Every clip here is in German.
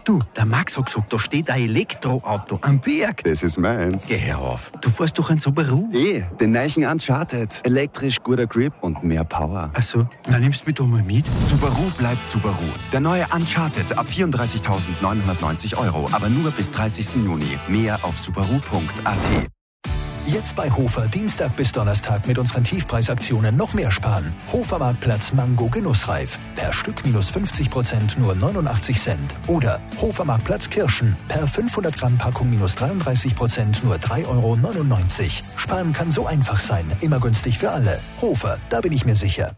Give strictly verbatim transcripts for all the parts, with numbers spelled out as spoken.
Du, der Max hat gesagt, da steht ein Elektroauto am Berg. Das ist meins. Geh her auf. Du fährst doch ein Subaru. Eh, den neuen Uncharted. Elektrisch, guter Grip und mehr Power. Ach so, na nimmst du mich doch mal mit. Subaru bleibt Subaru. Der neue Uncharted ab vierunddreißigtausendneunhundertneunzig Euro. Aber nur bis dreißigsten Juni. Mehr auf subaru punkt a t. Jetzt bei Hofer Dienstag bis Donnerstag mit unseren Tiefpreisaktionen noch mehr sparen. Hofer Marktplatz Mango Genussreif. Per Stück minus fünfzig Prozent nur neunundachtzig Cent. Oder Hofer Marktplatz Kirschen. Per fünfhundert Gramm Packung minus dreiunddreißig Prozent nur drei Euro neunundneunzig. Sparen kann so einfach sein. Immer günstig für alle. Hofer, da bin ich mir sicher.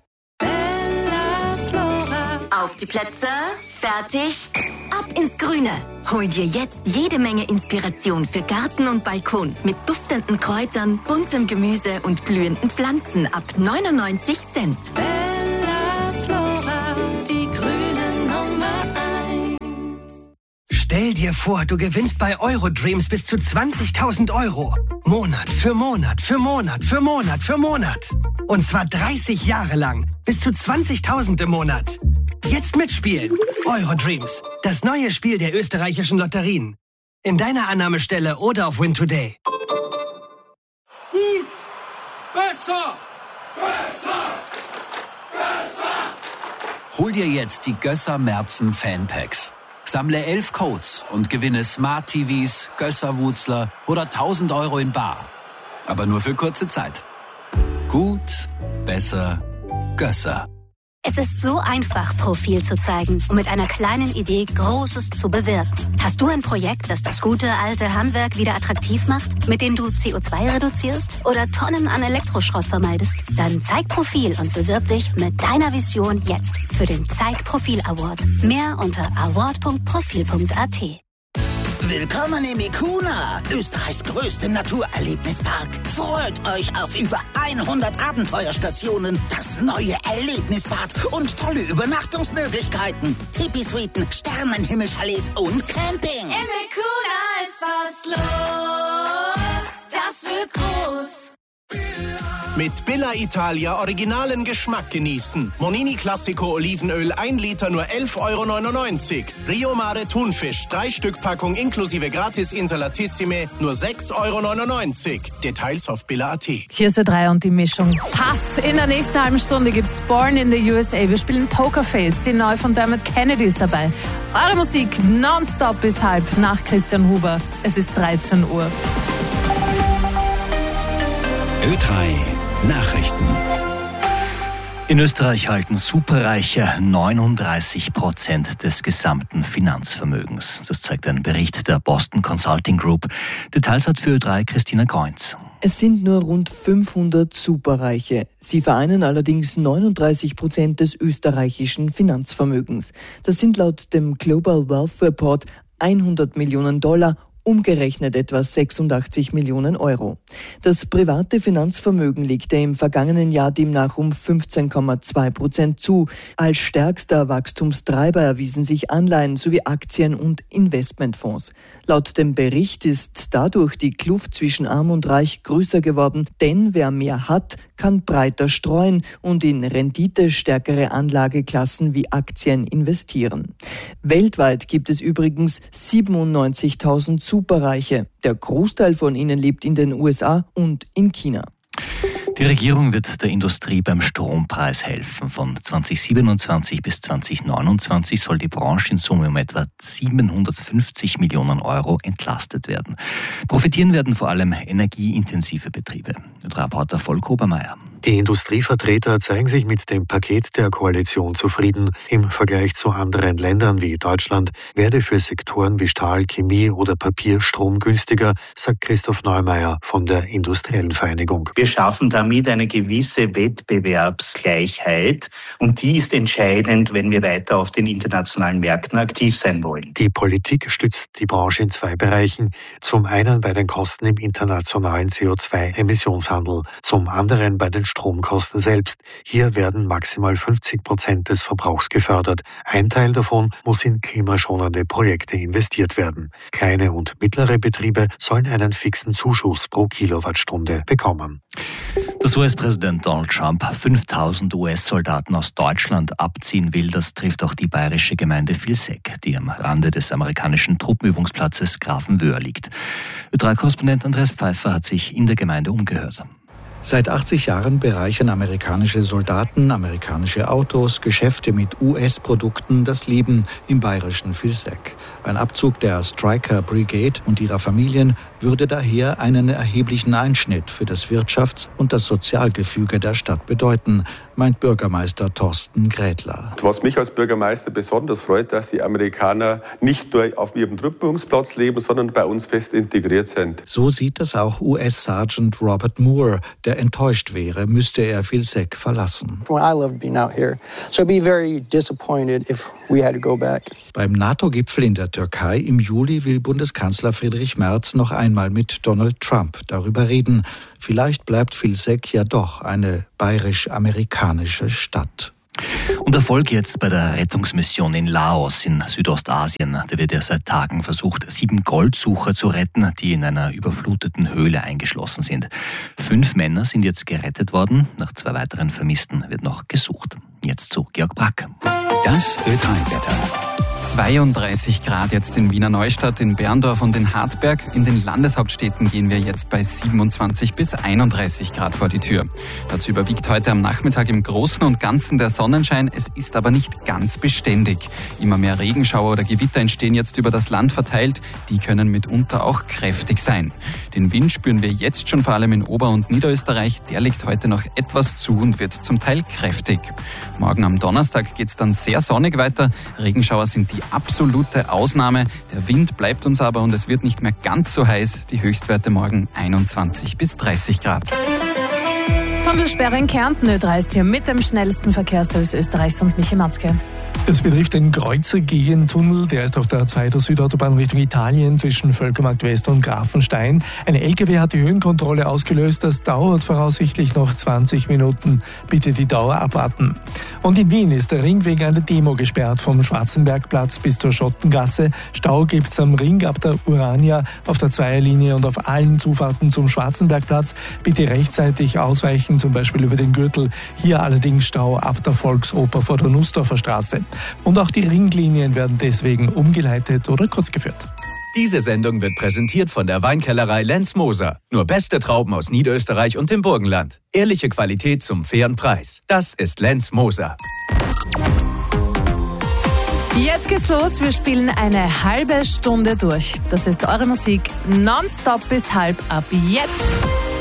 Auf die Plätze, fertig, ab ins Grüne. Hol dir jetzt jede Menge Inspiration für Garten und Balkon mit duftenden Kräutern, buntem Gemüse und blühenden Pflanzen ab neunundneunzig Cent. Bella Flora, die grüne Nummer eins. Stell dir vor, du gewinnst bei Eurodreams bis zu zwanzigtausend Euro. Monat für Monat für Monat für Monat für Monat. Und zwar dreißig Jahre lang. Bis zu zwanzigtausend im Monat. Jetzt mitspielen. Eurodreams. Das neue Spiel der österreichischen Lotterien. In deiner Annahmestelle oder auf Win Today. Gut! Besser! Besser! Besser! Hol dir jetzt die Gösser Merzen Fanpacks. Sammle elf Codes und gewinne Smart T Vs, Gösser-Wutzler oder tausend Euro in bar. Aber nur für kurze Zeit. Gut, besser, Gösser. Es ist so einfach, Profil zu zeigen und mit einer kleinen Idee Großes zu bewirken. Hast du ein Projekt, das das gute alte Handwerk wieder attraktiv macht, mit dem du C O zwei reduzierst oder Tonnen an Elektroschrott vermeidest? Dann zeig Profil und bewirb dich mit deiner Vision jetzt für den Zeig Profil Award. Mehr unter award punkt profil punkt a t. Willkommen im Ikuna, Österreichs größtem Naturerlebnispark. Freut euch auf über hundert Abenteuerstationen, das neue Erlebnisbad und tolle Übernachtungsmöglichkeiten. Tipi-Suiten, Sternenhimmelchalets und Camping. Im Ikuna ist was los, das wird groß. Mit Billa Italia originalen Geschmack genießen. Monini Classico Olivenöl ein Liter nur elf Euro neunundneunzig. Rio Mare Thunfisch drei Stück Packung inklusive Gratis Insalatissime nur sechs Euro neunundneunzig. Details auf billa punkt a t. Hier ist der drei und die Mischung passt. In der nächsten halben Stunde gibt's Born in the U S A. Wir spielen Pokerface. Die neue von Dermot Kennedy ist dabei. Eure Musik nonstop bis halb nach Christian Huber. Es ist dreizehn Uhr. Ö drei Nachrichten. In Österreich halten Superreiche neununddreißig Prozent des gesamten Finanzvermögens. Das zeigt ein Bericht der Boston Consulting Group. Details hat für Ö drei Christina Kreunz. Es sind nur rund fünfhundert Superreiche. Sie vereinen allerdings neununddreißig Prozent des österreichischen Finanzvermögens. Das sind laut dem Global Wealth Report hundert Millionen Dollar, umgerechnet etwa sechsundachtzig Millionen Euro. Das private Finanzvermögen legte im vergangenen Jahr demnach um fünfzehn Komma zwei Prozent zu. Als stärkster Wachstumstreiber erwiesen sich Anleihen sowie Aktien und Investmentfonds. Laut dem Bericht ist dadurch die Kluft zwischen Arm und Reich größer geworden, denn wer mehr hat, kann breiter streuen und in renditestärkere Anlageklassen wie Aktien investieren. Weltweit gibt es übrigens siebenundneunzigtausend Superreiche. Der Großteil von ihnen lebt in den U S A und in China. Die Regierung wird der Industrie beim Strompreis helfen. Von zweitausendsiebenundzwanzig bis zweitausendneunundzwanzig soll die Branche in Summe um etwa siebenhundertfünfzig Millionen Euro entlastet werden. Profitieren werden vor allem energieintensive Betriebe. Reporter Volker Obermeier. Die Industrievertreter zeigen sich mit dem Paket der Koalition zufrieden. Im Vergleich zu anderen Ländern wie Deutschland werde für Sektoren wie Stahl, Chemie oder Papier Strom günstiger, sagt Christoph Neumeier von der Industriellen Vereinigung. Wir schaffen damit eine gewisse Wettbewerbsgleichheit und die ist entscheidend, wenn wir weiter auf den internationalen Märkten aktiv sein wollen. Die Politik stützt die Branche in zwei Bereichen. Zum einen bei den Kosten im internationalen C O zwei Emissionshandel, zum anderen bei den Stromkosten selbst. Hier werden maximal fünfzig Prozent des Verbrauchs gefördert. Ein Teil davon muss in klimaschonende Projekte investiert werden. Kleine und mittlere Betriebe sollen einen fixen Zuschuss pro Kilowattstunde bekommen. Dass U S-Präsident Donald Trump fünftausend U S-Soldaten aus Deutschland abziehen will, das trifft auch die bayerische Gemeinde Vilseck, die am Rande des amerikanischen Truppenübungsplatzes Grafenwöhr liegt. Ö drei Korrespondent Andreas Pfeiffer hat sich in der Gemeinde umgehört. Seit achtzig Jahren bereichern amerikanische Soldaten, amerikanische Autos, Geschäfte mit U S-Produkten das Leben im bayerischen Vilseck. Ein Abzug der Stryker Brigade und ihrer Familien würde daher einen erheblichen Einschnitt für das Wirtschafts- und das Sozialgefüge der Stadt bedeuten, meint Bürgermeister Thorsten Grädler. Was mich als Bürgermeister besonders freut, dass die Amerikaner nicht nur auf ihrem Truppenübungsplatz leben, sondern bei uns fest integriert sind. So sieht das auch U S-Sergeant Robert Moore, der enttäuscht wäre, müsste er Vilseck verlassen. Beim NATO-Gipfel in der Türkei im Juli will Bundeskanzler Friedrich Merz noch einmal mit Donald Trump darüber reden. Vielleicht bleibt Vilseck ja doch eine bayerisch-amerikanische Stadt. Und Erfolg jetzt bei der Rettungsmission in Laos in Südostasien. Da wird ja seit Tagen versucht, sieben Goldsucher zu retten, die in einer überfluteten Höhle eingeschlossen sind. Fünf Männer sind jetzt gerettet worden. Nach zwei weiteren Vermissten wird noch gesucht. Jetzt zu Georg Brack. Das Ö drei Wetter. zweiunddreißig Grad jetzt in Wiener Neustadt, in Berndorf und in Hartberg. In den Landeshauptstädten gehen wir jetzt bei siebenundzwanzig bis einunddreißig Grad vor die Tür. Dazu überwiegt heute am Nachmittag im Großen und Ganzen der Sonnenschein. Es ist aber nicht ganz beständig. Immer mehr Regenschauer oder Gewitter entstehen jetzt über das Land verteilt. Die können mitunter auch kräftig sein. Den Wind spüren wir jetzt schon vor allem in Ober- und Niederösterreich. Der legt heute noch etwas zu und wird zum Teil kräftig. Morgen am Donnerstag geht es dann sehr sonnig weiter. Regenschauer sind die absolute Ausnahme. Der Wind bleibt uns aber und es wird nicht mehr ganz so heiß. Die Höchstwerte morgen einundzwanzig bis dreißig Grad. Tunnelsperre in Kärnten. Ö drei ist hier mit dem schnellsten Verkehrsservice Österreichs und Michi Matzke. Es betrifft den Kreuzer-Gegentunnel, der ist auf der zweiter Südautobahn Richtung Italien zwischen Völkermarkt West und Grafenstein. Ein L K W hat die Höhenkontrolle ausgelöst, das dauert voraussichtlich noch zwanzig Minuten. Bitte die Dauer abwarten. Und in Wien ist der Ring wegen einer Demo gesperrt, vom Schwarzenbergplatz bis zur Schottengasse. Stau gibt's am Ring ab der Urania auf der Zweierlinie und auf allen Zufahrten zum Schwarzenbergplatz. Bitte rechtzeitig ausweichen, zum Beispiel über den Gürtel. Hier allerdings Stau ab der Volksoper vor der Nussdorfer Straße. Und auch die Ringlinien werden deswegen umgeleitet oder kurz geführt. Diese Sendung wird präsentiert von der Weinkellerei Lenz Moser. Nur beste Trauben aus Niederösterreich und dem Burgenland. Ehrliche Qualität zum fairen Preis. Das ist Lenz Moser. Jetzt geht's los. Wir spielen eine halbe Stunde durch. Das ist eure Musik nonstop bis halb ab jetzt.